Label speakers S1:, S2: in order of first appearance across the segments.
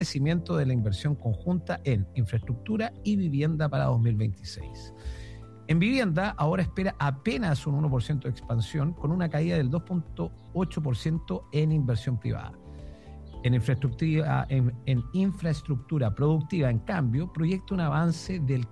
S1: crecimiento de la inversión conjunta en infraestructura y vivienda para 2026. En vivienda ahora espera apenas un 1% de expansión, con una caída del 2.8% en inversión privada. En infraestructura productiva, en cambio, proyecta un avance del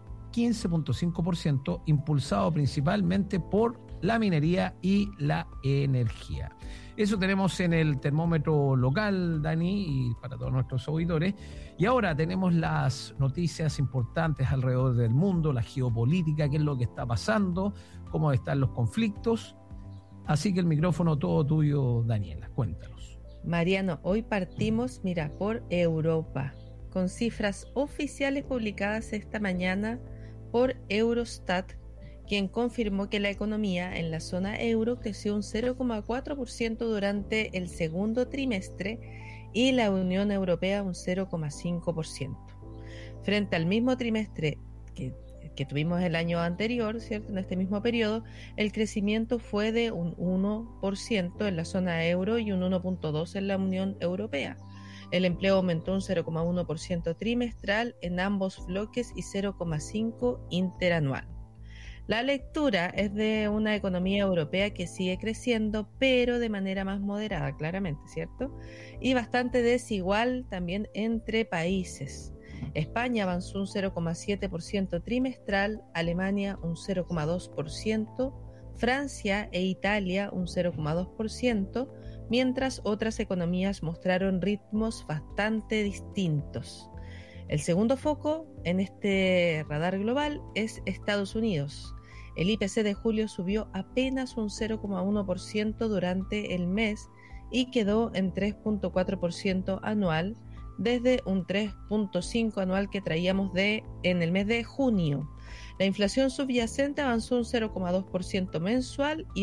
S1: 15.5%, impulsado principalmente por la minería y la energía. Eso tenemos en el termómetro local, Dani, y para todos nuestros auditores. Y ahora tenemos las noticias importantes alrededor del mundo, la geopolítica, qué es lo que está pasando, cómo están los conflictos. Así que el micrófono todo tuyo, Daniela, cuéntanos.
S2: Mariano, hoy partimos, por Europa, con cifras oficiales publicadas esta mañana por Eurostat, quien confirmó que la economía en la zona euro creció un 0,4% durante el segundo trimestre y la Unión Europea un 0,5%. Frente al mismo trimestre que tuvimos el año anterior, ¿cierto? En este mismo periodo, el crecimiento fue de un 1% en la zona euro y un 1.2% en la Unión Europea. El empleo aumentó un 0,1% trimestral en ambos bloques y 0,5% interanual. La lectura es de una economía europea que sigue creciendo, pero de manera más moderada, claramente, ¿cierto? Y bastante desigual también entre países. España avanzó un 0,7% trimestral, Alemania un 0,2%, Francia e Italia un 0,2%, mientras otras economías mostraron ritmos bastante distintos. El segundo foco en este radar global es Estados Unidos. El IPC de julio subió apenas un 0,1% durante el mes y quedó en 3.4% anual, desde un 3.5% anual que traíamos en el mes de junio. La inflación subyacente avanzó un 0,2% mensual y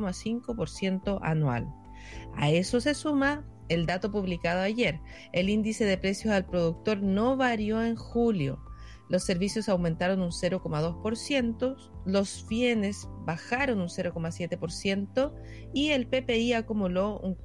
S2: 2,5% anual. A eso se suma el dato publicado ayer. El índice de precios al productor no varió en julio. Los servicios aumentaron un 0,2%, los bienes bajaron un 0,7% y el PPI acumuló un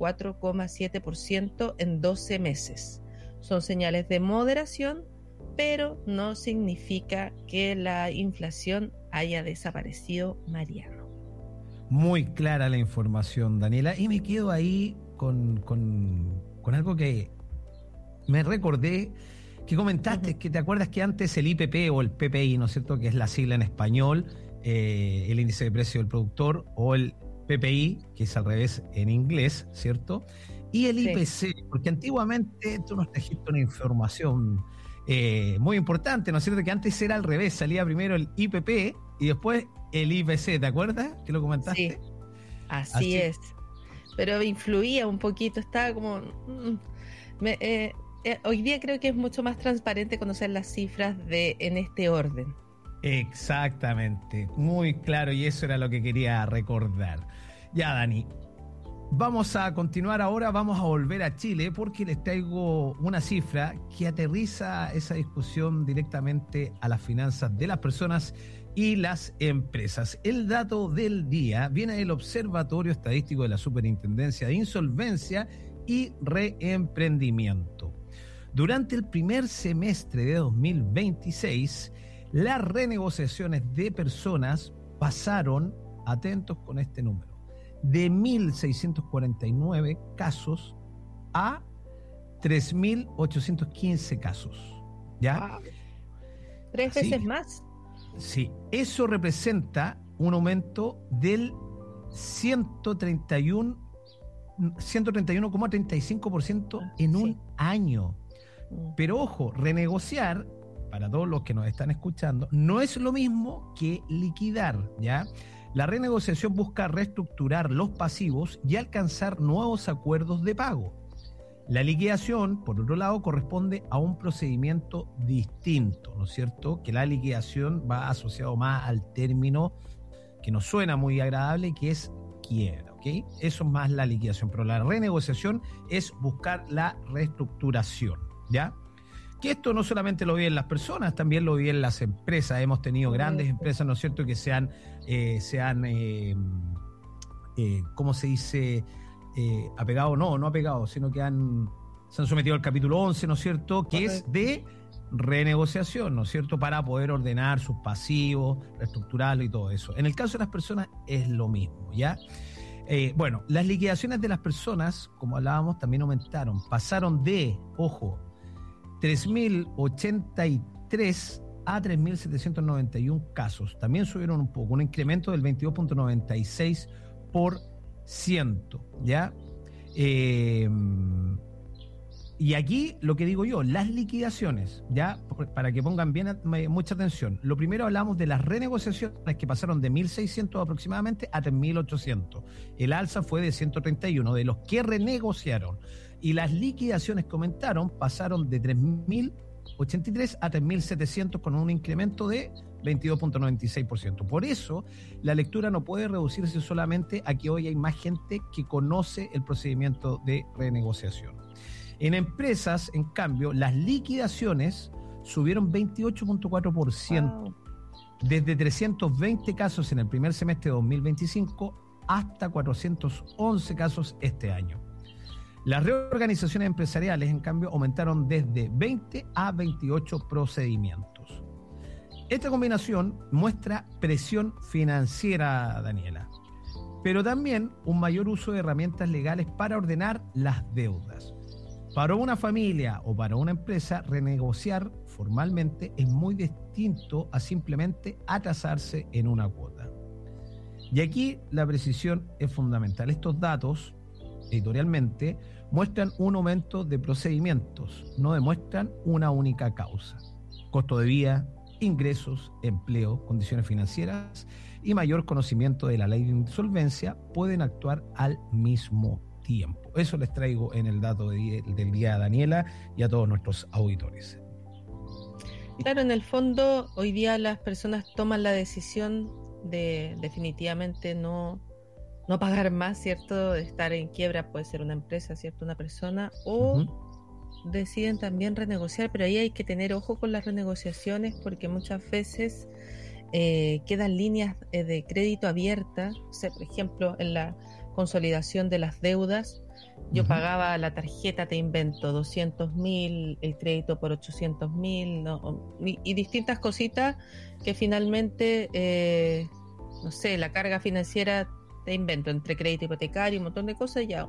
S2: 4,7% en 12 meses. Son señales de moderación, pero no significa que la inflación haya desaparecido, Mariano.
S1: Muy clara la información, Daniela, y me quedo ahí con algo que me recordé, que comentaste, que te acuerdas que antes el IPP o el PPI, ¿no es cierto?, que es la sigla en español, el índice de precio del productor, o el PPI, que es al revés en inglés, ¿cierto?, y el IPC, porque antiguamente tú nos trajiste una información muy importante, ¿no es cierto?, que antes era al revés, salía primero el IPP y después el IPC, ¿te acuerdas que lo comentaste?
S2: Sí, así es, pero influía un poquito, estaba como... hoy día creo que es mucho más transparente conocer las cifras en este orden.
S1: Exactamente, muy claro, y eso era lo que quería recordar. Ya, Dani, vamos a continuar ahora, vamos a volver a Chile porque les traigo una cifra que aterriza esa discusión directamente a las finanzas de las personas y las empresas. El dato del día viene del Observatorio Estadístico de la Superintendencia de Insolvencia y Reemprendimiento. Durante el primer semestre de 2026, las renegociaciones de personas pasaron, atentos con este número, de 1.649 casos a 3.815 casos. ¿Ya?
S2: Wow. ¿Tres veces más?
S1: Sí, eso representa un aumento del 131,35% en un año. Pero ojo, renegociar, para todos los que nos están escuchando, no es lo mismo que liquidar, ¿ya? La renegociación busca reestructurar los pasivos y alcanzar nuevos acuerdos de pago. La liquidación, por otro lado, corresponde a un procedimiento distinto, ¿no es cierto? Que la liquidación va asociado más al término que nos suena muy agradable, que es quiebra, ¿ok? Eso es más la liquidación, pero la renegociación es buscar la reestructuración, ¿ya? Que esto no solamente lo viven las personas, también lo viven las empresas. Hemos tenido grandes empresas, ¿no es cierto?, que se han ¿cómo se dice? Apegado, no apegado, sino que se han sometido al capítulo 11, ¿no es cierto?, que es de renegociación, ¿no es cierto?, para poder ordenar sus pasivos, reestructurarlo y todo eso. En el caso de las personas es lo mismo, ¿ya? Bueno, las liquidaciones de las personas, como hablábamos, también aumentaron. Pasaron de, ojo, 3.083 a 3.791 casos. También subieron un poco, un incremento del 22.96%, ¿ya? Y aquí lo que digo yo, las liquidaciones, ya, para que pongan bien mucha atención. Lo primero hablamos de las renegociaciones que pasaron de 1.600 aproximadamente a 3.800. El alza fue de 131 de los que renegociaron. Y las liquidaciones que aumentaron pasaron de 3.083 a 3.700 con un incremento de 22.96%. Por eso, la lectura no puede reducirse solamente a que hoy hay más gente que conoce el procedimiento de renegociación. En empresas, en cambio, las liquidaciones subieron 28.4%, wow, desde 320 casos en el primer semestre de 2025 hasta 411 casos este año. Las reorganizaciones empresariales, en cambio, aumentaron desde 20 a 28 procedimientos. Esta combinación muestra presión financiera, Daniela, pero también un mayor uso de herramientas legales para ordenar las deudas. Para una familia o para una empresa, renegociar formalmente es muy distinto a simplemente atrasarse en una cuota. Y aquí la precisión es fundamental. Estos datos, editorialmente, muestran un aumento de procedimientos, no demuestran una única causa. Costo de vida, ingresos, empleo, condiciones financieras y mayor conocimiento de la ley de insolvencia pueden actuar al mismo tiempo. Eso les traigo en el dato del día a Daniela y a todos nuestros auditores.
S2: Claro, en el fondo, hoy día las personas toman la decisión de definitivamente no pagar más, ¿cierto? De estar en quiebra, puede ser una empresa, ¿cierto? Una persona, o deciden también renegociar, pero ahí hay que tener ojo con las renegociaciones porque muchas veces quedan líneas de crédito abiertas. O sea, por ejemplo, en la consolidación de las deudas, yo pagaba la tarjeta, te invento, 200.000, el crédito por 800.000, ¿no? Y distintas cositas que finalmente, no sé, la carga financiera, te invento, entre crédito hipotecario y un montón de cosas, ya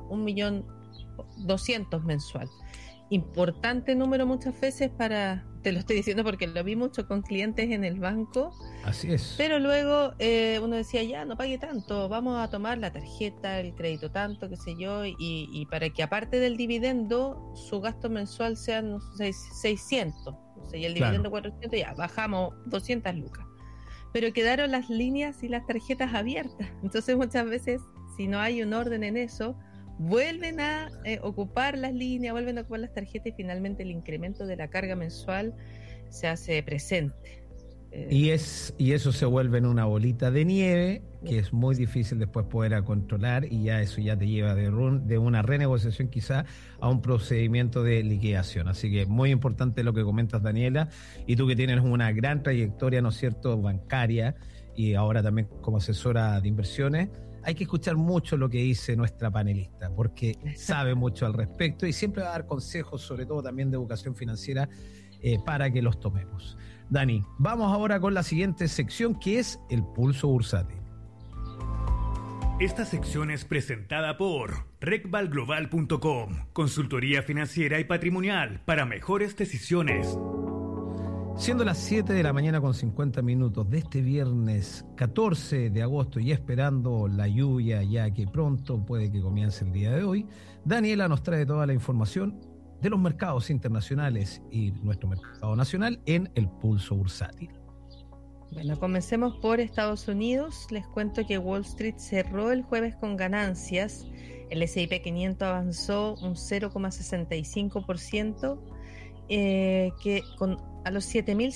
S2: 1.200.000 mensual. Importante número muchas veces te lo estoy diciendo porque lo vi mucho con clientes en el banco.
S1: Así es.
S2: Pero luego uno decía, ya, no pague tanto, vamos a tomar la tarjeta, el crédito tanto, qué sé yo, y para que aparte del dividendo, su gasto mensual sea, no sé, 600, o sea, y el dividendo 400, ya, bajamos 200 lucas. Pero quedaron las líneas y las tarjetas abiertas. Entonces muchas veces, si no hay un orden en eso, vuelven a ocupar las líneas, vuelven a ocupar las tarjetas y finalmente el incremento de la carga mensual se hace presente.
S1: Y eso se vuelve en una bolita de nieve que es muy difícil después poder controlar y ya eso ya te lleva de una renegociación quizá a un procedimiento de liquidación. Así que muy importante lo que comentas, Daniela, y tú que tienes una gran trayectoria, ¿no es cierto?, bancaria y ahora también como asesora de inversiones. Hay que escuchar mucho lo que dice nuestra panelista, porque sabe mucho al respecto y siempre va a dar consejos, sobre todo también de educación financiera, para que los tomemos. Dani, vamos ahora con la siguiente sección, que es el Pulso Bursátil.
S3: Esta sección es presentada por recvalglobal.com, consultoría financiera y patrimonial para mejores decisiones.
S1: Siendo las 7 de la mañana con 50 minutos de este viernes 14 de agosto y esperando la lluvia ya que pronto puede que comience el día de hoy, Daniela nos trae toda la información de los mercados internacionales y nuestro mercado nacional en el Pulso Bursátil.
S2: Bueno, comencemos por Estados Unidos. Les cuento que Wall Street cerró el jueves con ganancias. El S&P 500 avanzó un 0,65%, que a los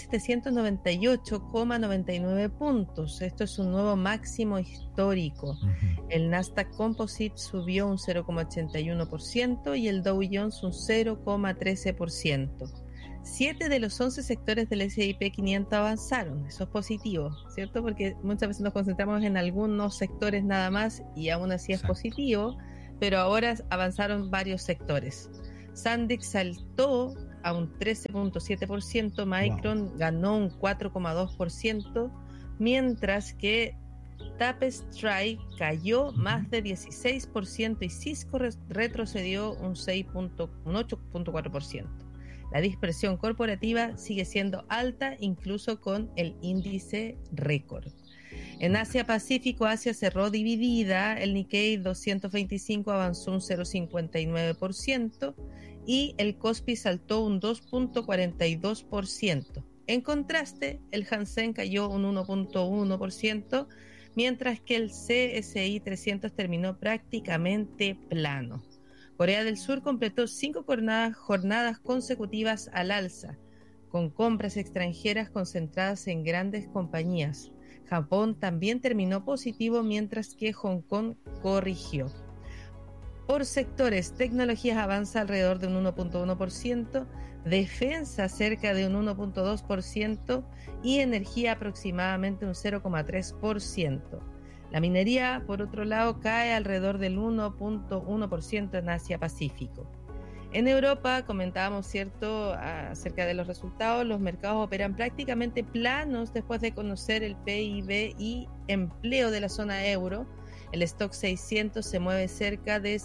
S2: 7.798,99 puntos. Esto es un nuevo máximo histórico. El Nasdaq Composite subió un 0,81% y el Dow Jones un 0,13%. 7 de los 11 sectores del S&P 500 avanzaron. Eso es positivo, ¿cierto? Porque muchas veces nos concentramos en algunos sectores nada más y aún así es positivo, pero ahora avanzaron varios sectores. Sandex saltó a un 13.7%, Micron ganó un 4.2%, mientras que Tapestry cayó más de 16% y Cisco retrocedió un 8.4%. La dispersión corporativa sigue siendo alta, incluso con el índice récord. En Asia Pacífico, Asia cerró dividida, el Nikkei 225 avanzó un 0.59% y el Kospi saltó un 2.42%. En contraste, el Hansen cayó un 1.1%, mientras que el CSI 300 terminó prácticamente plano. Corea del Sur completó 5 jornadas consecutivas al alza, con compras extranjeras concentradas en grandes compañías. Japón también terminó positivo, mientras que Hong Kong corrigió. Por sectores, tecnologías avanza alrededor de un 1.1%, defensa cerca de un 1.2% y energía aproximadamente un 0.3%. La minería, por otro lado, cae alrededor del 1.1% en Asia Pacífico. En Europa, comentábamos, ¿cierto?, acerca de los resultados, los mercados operan prácticamente planos después de conocer el PIB y empleo de la zona euro. El stock 600 se mueve cerca de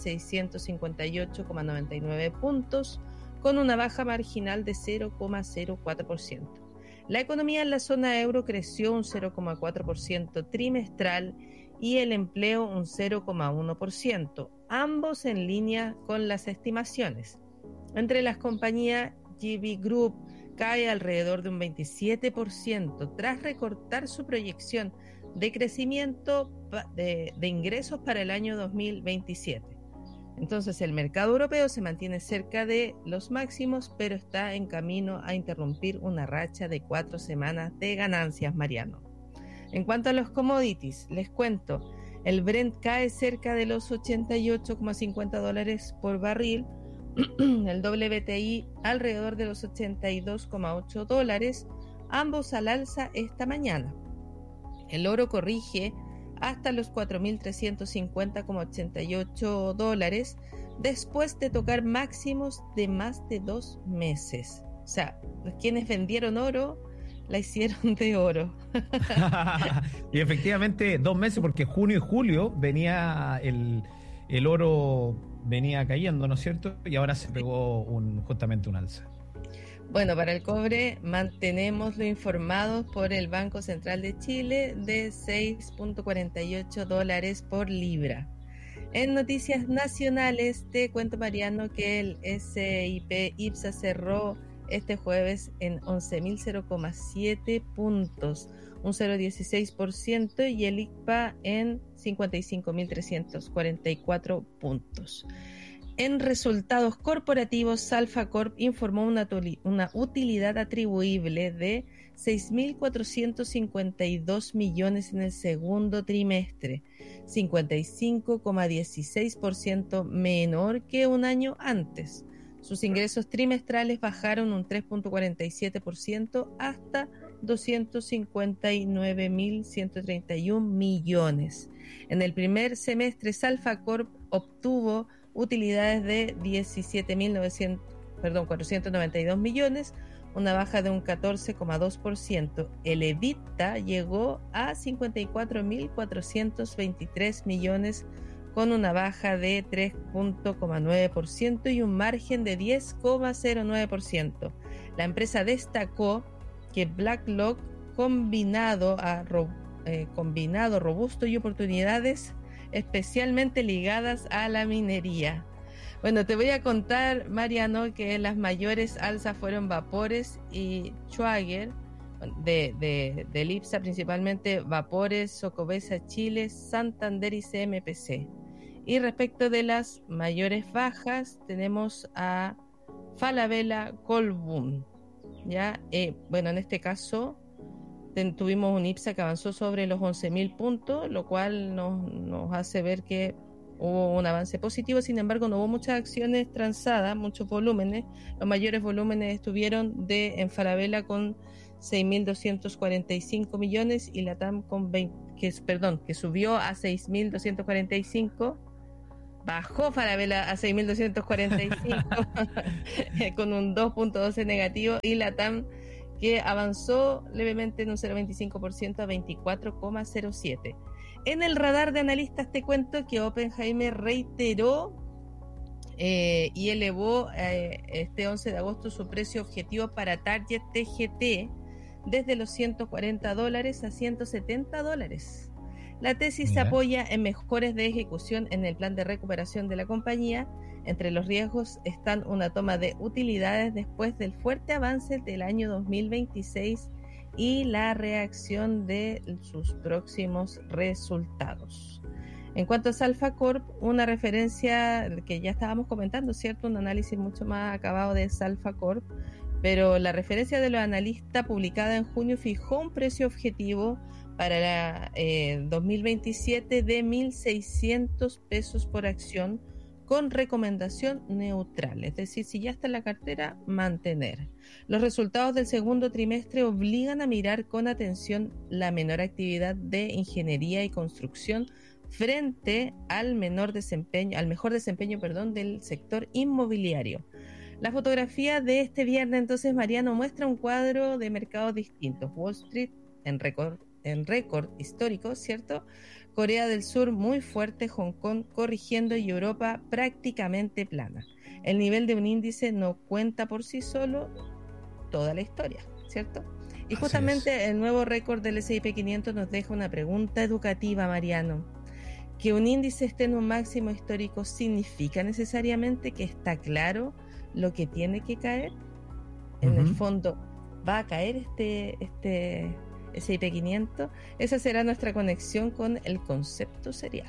S2: 658,99 puntos, con una baja marginal de 0,04%. La economía en la zona euro creció un 0,4% trimestral y el empleo un 0,1%, ambos en línea con las estimaciones. Entre las compañías, GB Group cae alrededor de un 27% tras recortar su proyección de crecimiento de ingresos para el año 2027. Entonces el mercado europeo se mantiene cerca de los máximos, pero está en camino a interrumpir una racha de 4 semanas de ganancias, Mariano. En cuanto a los commodities, les cuento, el Brent cae cerca de los $88,50 por barril, el WTI alrededor de los $82,8, ambos al alza esta mañana. El oro corrige hasta los $4.350,88 después de tocar máximos de más de 2 meses. O sea, quienes vendieron oro la hicieron de oro.
S1: Y efectivamente 2 meses, porque junio y julio venía el oro venía cayendo, ¿no es cierto? Y ahora se pegó justamente un alza.
S2: Bueno, para el cobre mantenemoslo informados por el Banco Central de Chile de $6.48 por libra. En noticias nacionales te cuento, Mariano, que el SIP IPSA cerró este jueves en 11.007 puntos, un 0,16%, y el ICPA en 55.344 puntos. En resultados corporativos, Alfa Corp informó una utilidad atribuible de 6.452 millones en el segundo trimestre, 55,16% menor que un año antes. Sus ingresos trimestrales bajaron un 3.47% hasta 259.131 millones. En el primer semestre, Alfa Corp obtuvo utilidades de 492 millones, una baja de un 14,2%. El EBITDA llegó a 54.423 millones, con una baja de 3,9% y un margen de 10,09%. La empresa destacó que BlackRock, combinado robusto y oportunidades especialmente ligadas a la minería. Bueno, te voy a contar, Mariano, que las mayores alzas fueron Vapores y Schwager, del IPSA principalmente Vapores, Socobesa Chile, Santander y CMPC. Y respecto de las mayores bajas, tenemos a Falabella Colbún. ¿Ya? Bueno, en este caso tuvimos un IPSA que avanzó sobre los 11.000 puntos, lo cual nos hace ver que hubo un avance positivo. Sin embargo, no hubo muchas acciones transadas, muchos volúmenes. Los mayores volúmenes estuvieron en Falabella con 6.245 millones y la TAM con que subió a 6.245, bajó Falabella a 6.245 con un 2.12 negativo, y Latam, que avanzó levemente en un 0.25% a 24,07. En el radar de analistas te cuento que Oppenheimer reiteró y elevó este 11 de agosto su precio objetivo para Target TGT desde los $140 a $170. La tesis se apoya en mejores de ejecución en el plan de recuperación de la compañía. Entre los riesgos están una toma de utilidades después del fuerte avance del año 2026 y la reacción de sus próximos resultados. En cuanto a Salfa Corp, una referencia que ya estábamos comentando, ¿cierto? Un análisis mucho más acabado de Salfa Corp, pero la referencia de los analistas publicada en junio fijó un precio objetivo para 2027 de $1.600 por acción, con recomendación neutral, es decir, si ya está en la cartera, mantener. Los resultados del segundo trimestre obligan a mirar con atención la menor actividad de ingeniería y construcción frente al mejor desempeño, del sector inmobiliario. La fotografía de este viernes, entonces, Mariano, muestra un cuadro de mercados distintos. Wall Street en récord histórico, ¿cierto? Corea del Sur muy fuerte, Hong Kong corrigiendo y Europa prácticamente plana. El nivel de un índice no cuenta por sí solo toda la historia, ¿cierto? Y justamente el nuevo récord del S&P 500 nos deja una pregunta educativa, Mariano. ¿Que un índice esté en un máximo histórico significa necesariamente que está claro lo que tiene que caer? En el fondo, ¿va a caer este S&P 500? Esa será nuestra conexión con el concepto serial.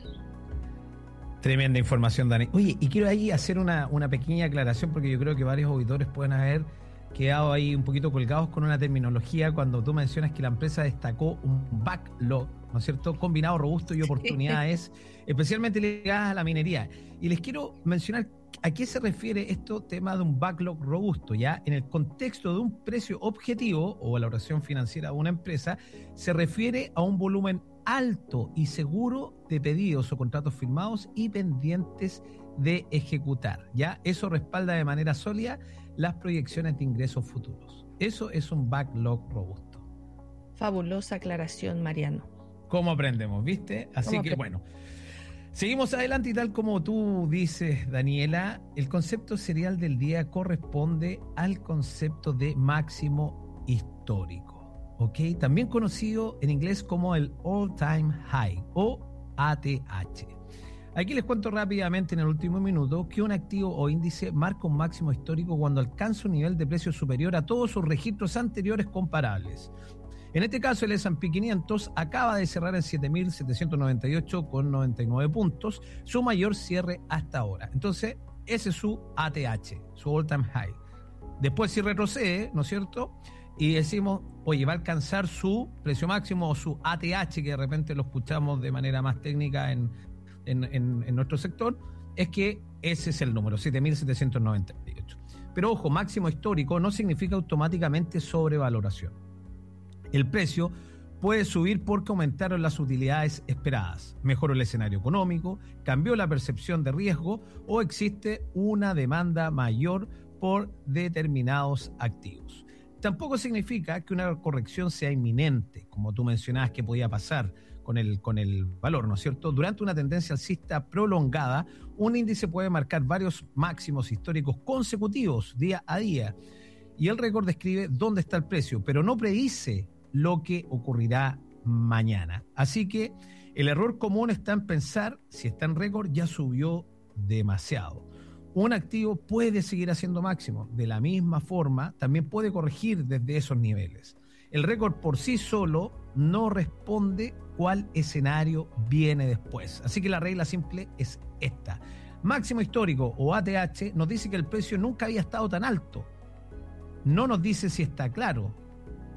S1: Tremenda información, Dani. Oye, y quiero ahí hacer una pequeña aclaración, porque yo creo que varios auditores pueden haber quedado ahí un poquito colgados con una terminología cuando tú mencionas que la empresa destacó un backlog, ¿no es cierto?, combinado robusto y oportunidades, especialmente ligadas a la minería. Y les quiero mencionar a qué se refiere esto, tema de un backlog robusto. Ya en el contexto de un precio objetivo o valoración financiera de una empresa, se refiere a un volumen alto y seguro de pedidos o contratos firmados y pendientes de ejecutar. Ya eso respalda de manera sólida las proyecciones de ingresos futuros. Eso es un backlog robusto.
S2: Fabulosa aclaración, Mariano.
S1: ¿Cómo aprendemos, viste? Así que bueno, seguimos adelante, y tal como tú dices, Daniela, el concepto serial del día corresponde al concepto de máximo histórico, ¿ok? También conocido en inglés como el All Time High o ATH. Aquí les cuento rápidamente en el último minuto que un activo o índice marca un máximo histórico cuando alcanza un nivel de precio superior a todos sus registros anteriores comparables. En este caso, el S&P 500 acaba de cerrar en 7.798,99 puntos, su mayor cierre hasta ahora. Entonces, ese es su ATH, su All Time High. Después, si retrocede, ¿no es cierto?, y decimos, oye, va a alcanzar su precio máximo o su ATH, que de repente lo escuchamos de manera más técnica en nuestro sector, es que ese es el número, 7.798. Pero ojo, máximo histórico no significa automáticamente sobrevaloración. El precio puede subir porque aumentaron las utilidades esperadas, mejoró el escenario económico, cambió la percepción de riesgo o existe una demanda mayor por determinados activos. Tampoco significa que una corrección sea inminente, como tú mencionabas que podía pasar con el valor, ¿no es cierto? Durante una tendencia alcista prolongada, un índice puede marcar varios máximos históricos consecutivos día a día, y el récord describe dónde está el precio, pero no predice lo que ocurrirá mañana. Así que el error común está en pensar, si está en récord, ya subió demasiado. Un activo puede seguir haciendo máximo. De la misma forma, también puede corregir desde esos niveles. El récord por sí solo no responde cuál escenario viene después. Así que la regla simple es esta. Máximo histórico o ATH nos dice que el precio nunca había estado tan alto. No nos dice si está claro.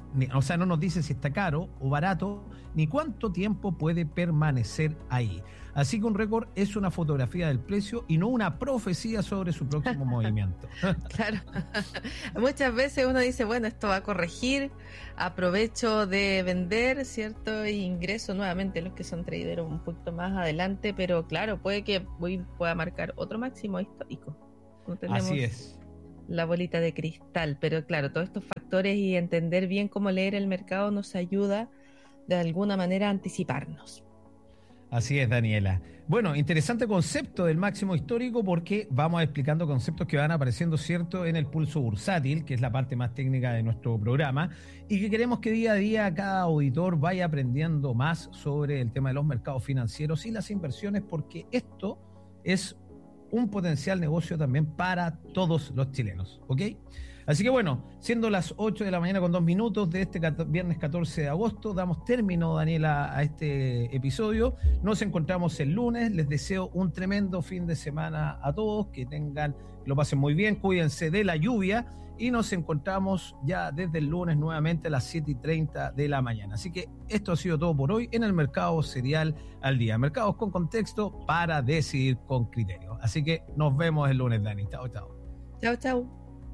S1: o sea, no nos dice si está caro o barato, ni cuánto tiempo puede permanecer ahí. Así que un récord es una fotografía del precio y no una profecía sobre su próximo movimiento.
S2: Claro. Muchas veces uno dice, bueno, esto va a corregir, aprovecho de vender, ¿cierto? Y ingreso nuevamente los que son traderos un poquito más adelante, pero claro, puede que pueda marcar otro máximo histórico. No tenemos
S1: Así es.
S2: La bolita de cristal, pero claro, todos estos factores y entender bien cómo leer el mercado nos ayuda de alguna manera a anticiparnos.
S1: Así es, Daniela. Bueno, interesante concepto del máximo histórico porque vamos explicando conceptos que van apareciendo, ¿cierto?, en el pulso bursátil, que es la parte más técnica de nuestro programa, y que queremos que día a día cada auditor vaya aprendiendo más sobre el tema de los mercados financieros y las inversiones, porque esto es un potencial negocio también para todos los chilenos, ¿ok? Así que bueno, siendo las 8 de la mañana con 2 minutos de este viernes 14 de agosto, damos término, Daniela, a este episodio. Nos encontramos el lunes. Les deseo un tremendo fin de semana a todos, que lo pasen muy bien, cuídense de la lluvia y nos encontramos ya desde el lunes nuevamente a las 7:30 de la mañana. Así que esto ha sido todo por hoy en el Mercado Serial al Día. Mercados con contexto para decidir con criterio. Así que nos vemos el lunes, Dani. Chao, chao.
S2: Chao, chao.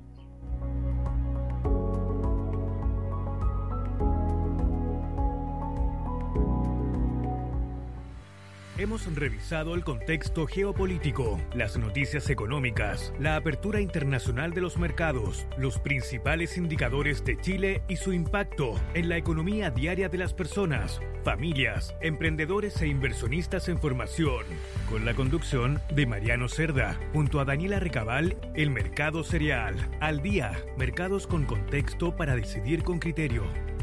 S3: Hemos revisado el contexto geopolítico, las noticias económicas, la apertura internacional de los mercados, los principales indicadores de Chile y su impacto en la economía diaria de las personas, familias, emprendedores e inversionistas en formación. Con la conducción de Mariano Cerda, junto a Daniela Recabal, el Mercado Serial al Día, mercados con contexto para decidir con criterio.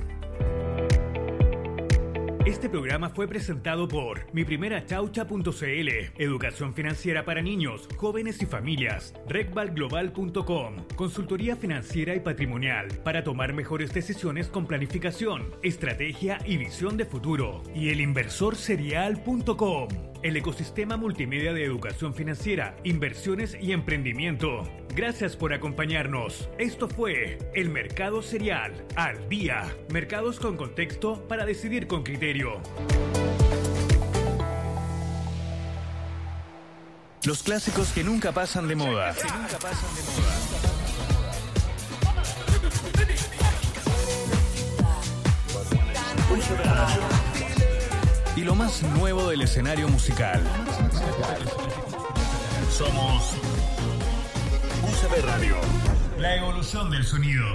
S3: Este programa fue presentado por miprimerachaucha.cl, educación financiera para niños, jóvenes y familias, recvalglobal.com, consultoría financiera y patrimonial para tomar mejores decisiones con planificación, estrategia y visión de futuro, y elinversorserial.com, el ecosistema multimedia de educación financiera, inversiones y emprendimiento. Gracias por acompañarnos. Esto fue El Mercado Serial al Día. Mercados con contexto para decidir con criterio. Los clásicos que nunca pasan de moda. Y lo más nuevo del escenario musical. Somos UCB Radio, la evolución del sonido.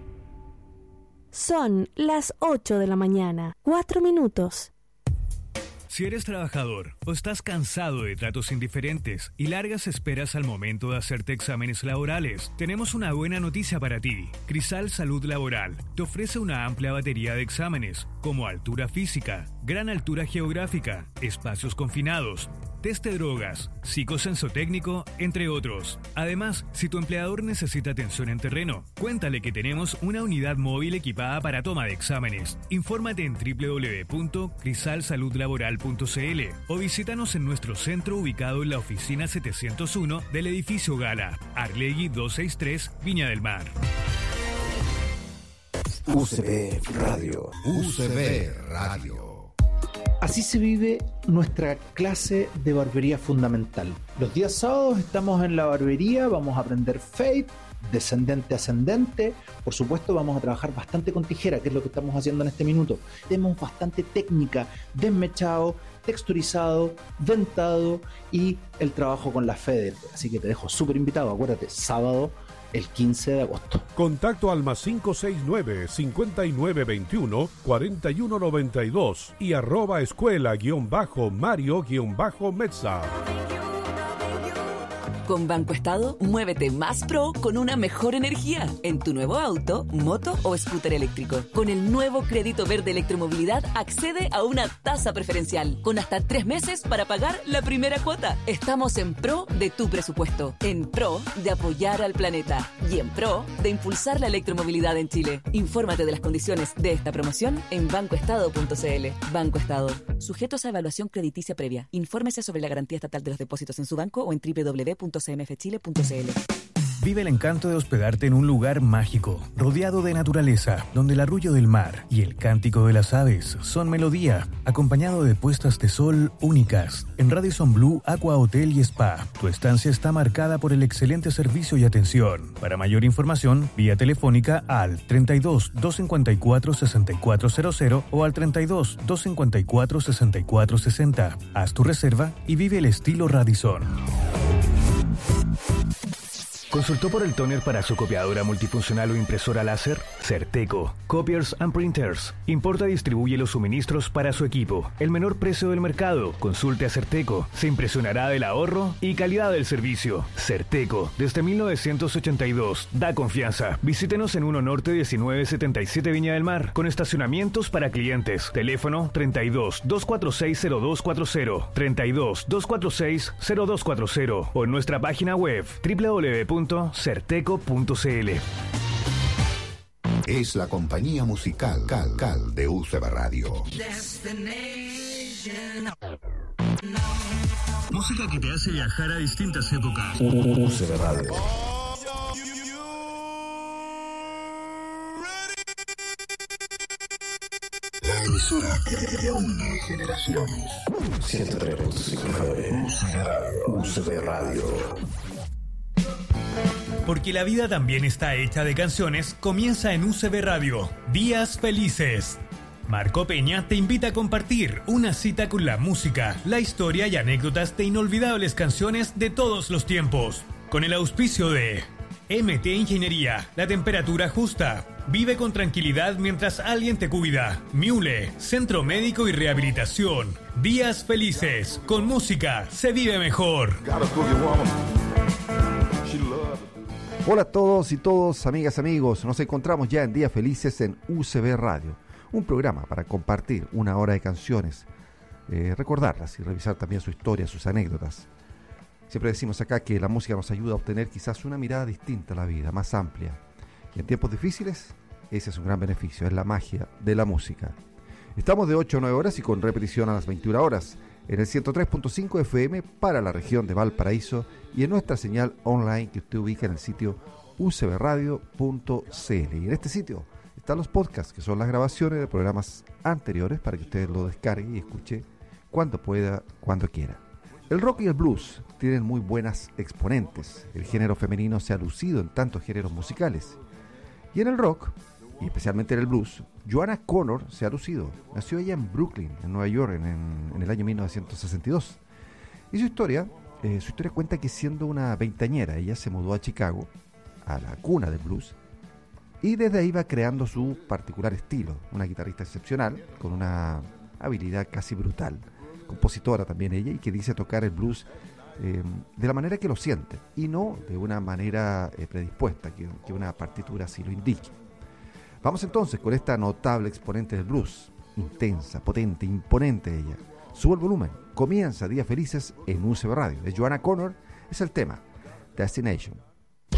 S4: Son las 8 de la mañana, 4 minutos.
S3: Si eres trabajador o estás cansado de tratos indiferentes y largas esperas al momento de hacerte exámenes laborales, tenemos una buena noticia para ti. Crisal Salud Laboral te ofrece una amplia batería de exámenes, como altura física, gran altura geográfica, espacios confinados, test de drogas, psicosensotécnico, entre otros. Además, si tu empleador necesita atención en terreno, cuéntale que tenemos una unidad móvil equipada para toma de exámenes. Infórmate en www.crisalsaludlaboral.cl o visítanos en nuestro centro ubicado en la oficina 701 del edificio Gala, Arlegui 263, Viña del Mar.
S5: UCB Radio. UCB Radio.
S6: Así se vive nuestra clase de barbería fundamental. Los días sábados estamos en la barbería, vamos a aprender fade, descendente ascendente. Por supuesto vamos a trabajar bastante con tijera, que es lo que estamos haciendo en este minuto. Tenemos bastante técnica, desmechado, texturizado, dentado y el trabajo con la Feder. Así que te dejo súper invitado, acuérdate, sábado el 15 de agosto.
S7: Contacto al +569-5921-4192 y @escuela_Mario_Mezza.
S8: Con Banco Estado, muévete más pro con una mejor energía en tu nuevo auto, moto o scooter eléctrico. Con el nuevo crédito verde electromovilidad, accede a una tasa preferencial con hasta 3 meses para pagar la primera cuota. Estamos en pro de tu presupuesto, en pro de apoyar al planeta y en pro de impulsar la electromovilidad en Chile. Infórmate de las condiciones de esta promoción en bancoestado.cl. Banco Estado. Sujetos a evaluación crediticia previa. Infórmese sobre la garantía estatal de los depósitos en su banco o en www.cmfchile.cl. www.cmfchile.cl.
S3: Vive el encanto de hospedarte en un lugar mágico, rodeado de naturaleza, donde el arrullo del mar y el cántico de las aves son melodía, acompañado de puestas de sol únicas. En Radisson Blu Aqua Hotel y Spa, tu estancia está marcada por el excelente servicio y atención. Para mayor información, vía telefónica al 32 254 6400 o al 32 254 6460. Haz tu reserva y vive el estilo Radisson.
S9: ¿Consultó por el tóner para su copiadora multifuncional o impresora láser? Certeco, Copiers and Printers. Importa y distribuye los suministros para su equipo. El menor precio del mercado. Consulte a Certeco. Se impresionará del ahorro y calidad del servicio. Certeco, desde 1982. Da confianza. Visítenos en 1 Norte 1977 Viña del Mar, con estacionamientos para clientes. Teléfono 32 246 0240, 32 246 0240 o en nuestra página web www.certeco.cl.
S5: Es la compañía musical Cal de UCB Radio.
S3: Música que te hace viajar a distintas épocas.
S5: UCB Radio. La emisora que une generaciones. 103.5 UCB Radio.
S3: Porque la vida también está hecha de canciones, comienza en UCB Radio, Días Felices. Marco Peña te invita a compartir una cita con la música, la historia y anécdotas de inolvidables canciones de todos los tiempos. Con el auspicio de MT Ingeniería, la temperatura justa. Vive con tranquilidad mientras alguien te cuida. Miule, Centro Médico y Rehabilitación. Días Felices, con música se vive mejor.
S10: Hola a todos y todos, amigas, amigos. Nos encontramos ya en Días Felices en UCB Radio, un programa para compartir una hora de canciones, recordarlas y revisar también su historia, sus anécdotas. Siempre decimos acá que la música nos ayuda a obtener quizás una mirada distinta a la vida, más amplia. Y en tiempos difíciles, ese es un gran beneficio, es la magia de la música. Estamos de 8 a 9 horas y con repetición a las 21 horas en el 103.5 FM para la región de Valparaíso y en nuestra señal online que usted ubica en el sitio ucbradio.cl. Y en este sitio están los podcasts, que son las grabaciones de programas anteriores para que usted lo descargue y escuche cuando pueda, cuando quiera. El rock y el blues tienen muy buenas exponentes. El género femenino se ha lucido en tantos géneros musicales. Y en el rock, y especialmente en el blues, Joanna Connor se ha lucido. Nació ella en Brooklyn, en Nueva York, en el año 1962. Y su historia cuenta que siendo una veinteañera, ella se mudó a Chicago, a la cuna del blues, y desde ahí va creando su particular estilo. Una guitarrista excepcional, con una habilidad casi brutal. Compositora también ella, y que dice tocar el blues de la manera que lo siente, y no de una manera predispuesta, que una partitura así lo indique. Vamos entonces con esta notable exponente del blues, intensa, potente, imponente ella. Sube el volumen, comienza Días Felices en UCB Radio. De Joanna Connor es el tema Destination.